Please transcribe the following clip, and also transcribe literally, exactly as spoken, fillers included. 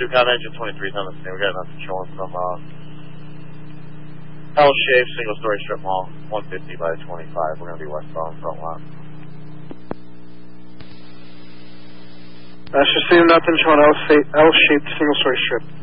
Ducon engine twenty-three is on the scene. We got nothing showing from uh, L-shaped single-story strip mall, one fifty by twenty-five. We're going to be westbound front lot. That's just seeing nothing showing L-shaped single-story strip.